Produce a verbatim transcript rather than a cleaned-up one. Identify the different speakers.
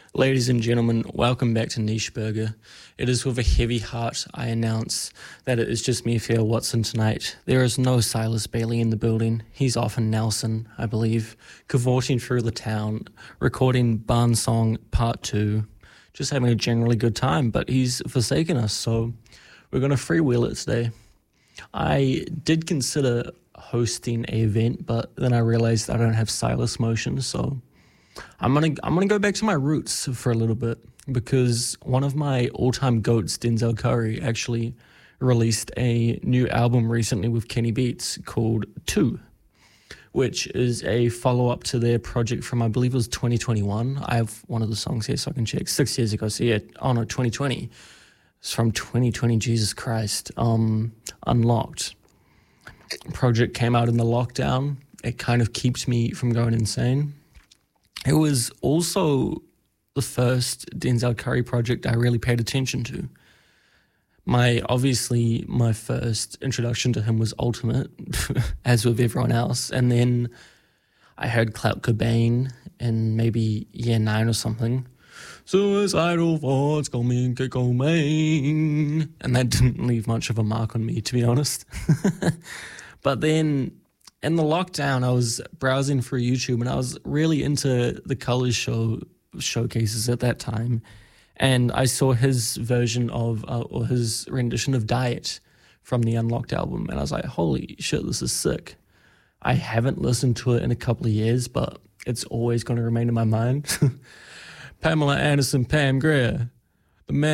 Speaker 1: Ladies and gentlemen, welcome back to Niche Burger. It is with a heavy heart I announce that it is just me, Theo Watson, tonight. There is no Silas Bailey in the building. He's off in Nelson, I believe, cavorting through the town, recording Barn Song Part two, just having a generally good time, but he's forsaken us, so we're going to freewheel it today. I did consider hosting an event, but then I realized I don't have Silas motion, so I'm gonna I'm gonna go back to my roots for a little bit, because one of my all-time goats, Denzel Curry, actually released a new album recently with Kenny Beats called Two, which is a follow-up to their project from, I believe it was twenty twenty-one. I have one of the songs here so I can check. Six years ago, so yeah, oh no, twenty twenty. It's from twenty twenty, Jesus Christ. Um, Unlocked. Project came out in the lockdown. It kind of keeps me from going insane. It was also the first Denzel Curry project I really paid attention to. My obviously, my first introduction to him was Ultimate, as with everyone else. And then I heard Clout Cobain in maybe year nine or something. Suicidal thoughts call me Cobain. And that didn't leave much of a mark on me, to be honest. But then in the lockdown, I was browsing through YouTube and I was really into the Colors show showcases at that time. And I saw his version of, uh, or his rendition of Diet from the Unlocked album. And I was like, holy shit, this is sick. I haven't listened to it in a couple of years, but it's always going to remain in my mind. Pamela Anderson, Pam Grier.